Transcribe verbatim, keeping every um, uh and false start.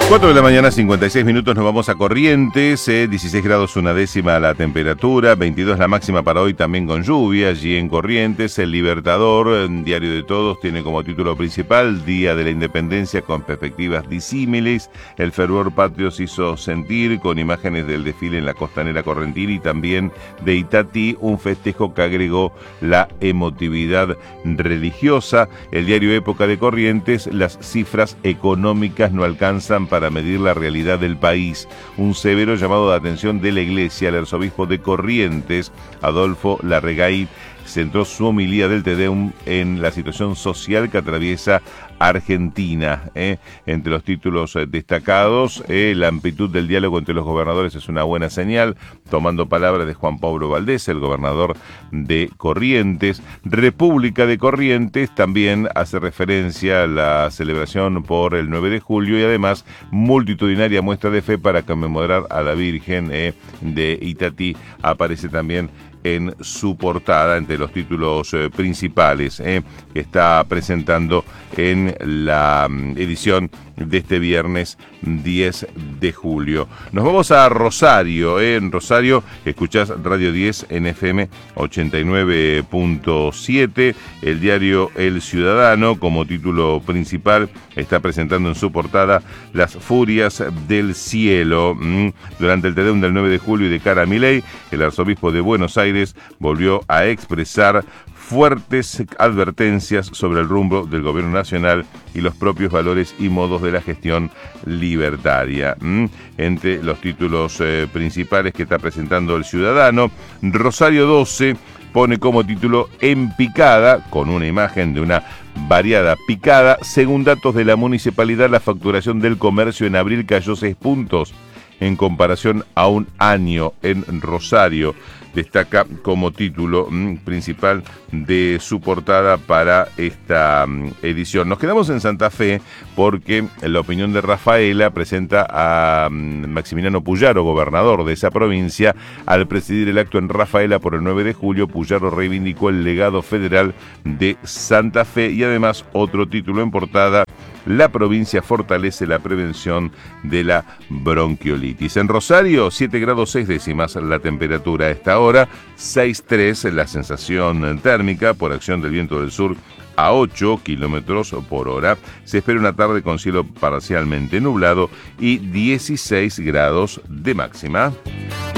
cuatro de la mañana, cincuenta y seis minutos, nos vamos a Corrientes, eh, dieciséis grados una décima la temperatura, veintidós la máxima para hoy también con lluvia, allí en Corrientes. El Libertador, Diario de Todos, tiene como título principal Día de la Independencia con perspectivas disímiles. El fervor patrio se hizo sentir con imágenes del desfile en la costanera correntina y también de Itatí, un festejo que agregó la emotividad religiosa. El diario Época de Corrientes, las cifras económicas no alcanzan para para medir la realidad del país. Un severo llamado de atención de la Iglesia al arzobispo de Corrientes, Adolfo Larregay, centró su homilía del Te Deum en la situación social que atraviesa Argentina. ¿eh? Entre los títulos eh, destacados, eh, la amplitud del diálogo entre los gobernadores es una buena señal, tomando palabras de Juan Pablo Valdés, el gobernador de Corrientes. República de Corrientes también hace referencia a la celebración por el nueve de julio y además multitudinaria muestra de fe para conmemorar a la Virgen eh, de Itatí. Aparece también en su portada, entre los títulos eh, principales eh, que está presentando en la um, edición de este viernes diez de julio. Nos vamos a Rosario. Eh. En Rosario escuchás Radio diez en F M ochenta y nueve punto siete. El diario El Ciudadano, como título principal, está presentando en su portada Las furias del cielo. Mm. Durante el Te Deum del nueve de julio y de cara a Milei, el arzobispo de Buenos Aires volvió a expresar fuertes advertencias sobre el rumbo del gobierno nacional y los propios valores y modos de la gestión libertaria. ¿Mm? Entre los títulos eh, principales que está presentando El Ciudadano, Rosario doce pone como título En picada, con una imagen de una variada picada. Según datos de la municipalidad, la facturación del comercio en abril cayó seis puntos en comparación a un año en Rosario. Destaca como título mm, principal de su portada para esta mm, edición. Nos quedamos en Santa Fe porque la opinión de Rafaela presenta a mm, Maximiliano Puyaro, gobernador de esa provincia. Al presidir el acto en Rafaela por el nueve de julio, Puyaro reivindicó el legado federal de Santa Fe y además otro título en portada: la provincia fortalece la prevención de la bronquiolitis. En Rosario, siete grados seis décimas la temperatura a esta hora, seis tres la sensación térmica por acción del viento del sur a ocho kilómetros por hora. Se espera una tarde con cielo parcialmente nublado y dieciséis grados de máxima.